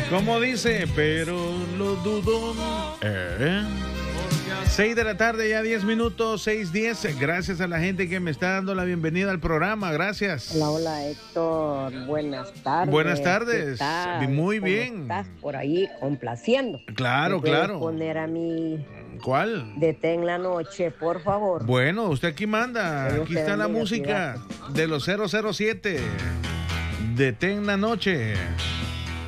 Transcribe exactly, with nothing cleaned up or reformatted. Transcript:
¿Cómo dice? Pero lo dudo. ¿Eh? seis de la tarde, ya diez minutos, seis diez. Gracias a la gente que me está dando la bienvenida al programa. Gracias. Hola, hola, Héctor. Buenas tardes. Buenas tardes. ¿Qué tal? Muy ¿Cómo bien. Estás por ahí complaciendo. Claro, ¿Me puedes claro. poner a mí ¿Cuál? Detén la noche, por favor? Bueno, usted aquí manda. Dios Aquí te está la bendiga, música de los cero cero siete. Detén la noche.